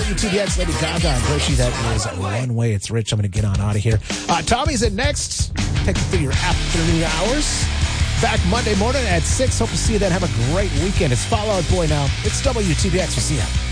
WTBX, Lady Gaga and Hershey. That is One Way. It's Rich. I'm going to get on out of here. Tommy's in next. Take you through your afternoon hours. Back Monday morning at 6. Hope to see you then. Have a great weekend. It's Fall Out Boy now. It's WTBX. We'll see you.